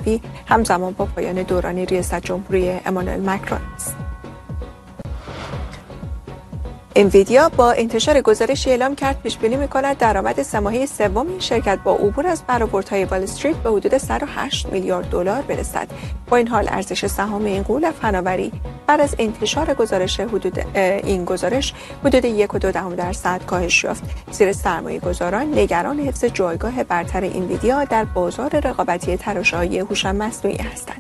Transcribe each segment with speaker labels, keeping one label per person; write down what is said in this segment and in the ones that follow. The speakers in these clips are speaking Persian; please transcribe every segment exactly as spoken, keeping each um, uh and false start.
Speaker 1: فرانسوی همزمان با پایان دوران ریاست جمهوری امانوئل مکرون است. انویدیا با انتشار گزارشی اعلام کرد پیش بینی می‌کند درآمد سه ماهه سوم این شرکت با عبور از برآوردهای وال استریت به حدود صد و هشت میلیارد دلار برسد. با این حال ارزش سهام این قول فناوری بعد از انتشار گزارش حدود این گزارش حدود یک و دو دهم درصد کاهش یافت، زیرا سرمایه‌گذاران نگران حفظ جایگاه برتر انویدیا در بازار رقابتی تراشه‌های هوش مصنوعی هستند.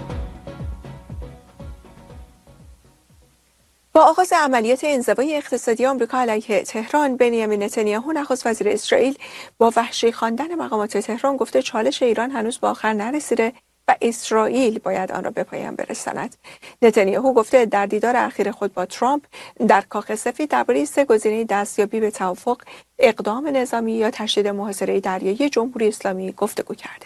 Speaker 1: با آغاز عملیات انزوای اقتصادی آمریکا علیه تهران، بنیامین نتانیاهو نخست وزیر اسرائیل با وحشی خواندن مقامات تهران گفته چالش ایران هنوز به آخر نرسیده و اسرائیل باید آن را به پایان برساند. نتانیاهو گفته در دیدار اخیر خود با ترامپ در کاخ سفید درباره سه گزینه دستیابی به توافق، اقدام نظامی یا تشدید محاصره دریایی جمهوری اسلامی گفتگو کرده.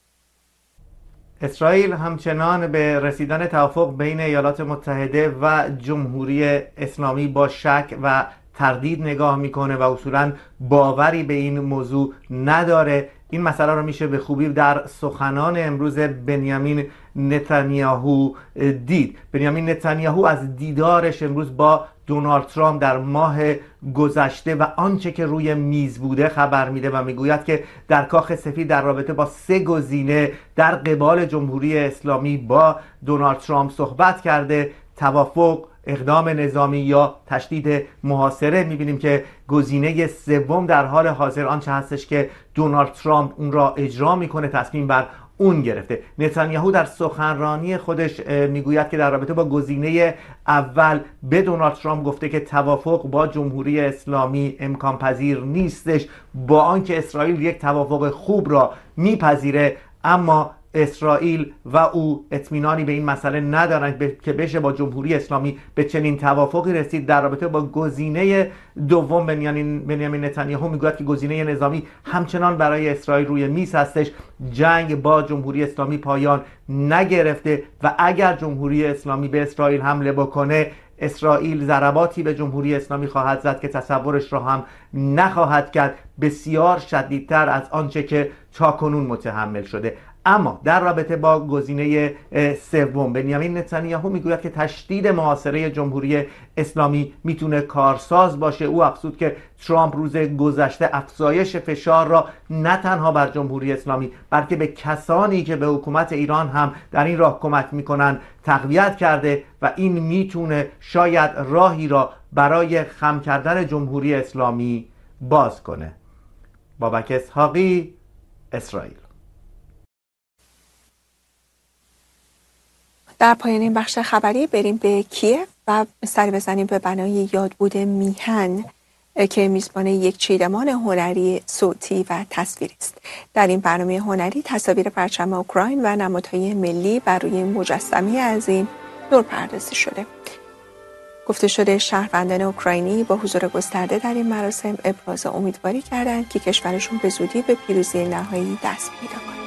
Speaker 2: اسرائیل همچنان به رسیدن توافق بین ایالات متحده و جمهوری اسلامی با شک و تردید نگاه میکنه و اصولا باوری به این موضوع نداره. این مسئله رو میشه به خوبی در سخنان امروز بنیامین نتانیاهو دید. بنیامین نتانیاهو از دیدارش امروز با دونالد ترامپ در ماه گذشته و آنچه که روی میز بوده خبر میده و میگوید که در کاخ سفید در رابطه با سه گزینه در قبال جمهوری اسلامی با دونالد ترامپ صحبت کرده: توافق، اقدام نظامی یا تشدید محاصره. میبینیم که گزینه سوم در حال حاضر آنچه هستش که دونالد ترامپ اون را اجرا میکنه، تصمیم بر اون گرفته. نتانیاهو در سخنرانی خودش میگوید که در رابطه با گزینه اول به دونالد ترامپ گفته که توافق با جمهوری اسلامی امکان پذیر نیستش، با آنکه اسرائیل یک توافق خوب را میپذیره، اما اسرائیل و او اطمینانی به این مسئله ندارند که بشه با جمهوری اسلامی به چنین توافقی رسید. در رابطه با گزینه دوم بنیامین نتانیاهو میگوید که گزینه نظامی همچنان برای اسرائیل روی میز هستش. جنگ با جمهوری اسلامی پایان نگرفته و اگر جمهوری اسلامی به اسرائیل حمله بکنه، اسرائیل ضرباتی به جمهوری اسلامی خواهد زد که تصورش را هم نخواهد کرد، بسیار شدیدتر از آنچه که تاکنون متحمل شده. اما در رابطه با گزینه سوم بنیامین نتانیاهو میگوید که تشدید محاصره جمهوری اسلامی میتونه کارساز باشه. او افزود که ترامپ روز گذشته افزایش فشار را نه تنها بر جمهوری اسلامی بلکه به کسانی که به حکومت ایران هم در این راه کمک میکنن تقویت کرده و این میتونه شاید راهی را برای خم کردن جمهوری اسلامی باز کنه. بابک اسحاقی، اسرائیل.
Speaker 1: در پایان این بخش خبری بریم به کیف و سری بزنیم به بنای یادبود میهن که میزبان یک چیدمان هنری صوتی و تصویری است. در این برنامه هنری تصاویر پرچم اوکراین و نمادهای ملی بر روی مجسمه عظیم نورپردازی شده. گفته شده شهروندان اوکراینی با حضور گسترده در این مراسم ابراز امیدواری کردند که کشورشون به زودی به پیروزی نهایی دست پیدا کند.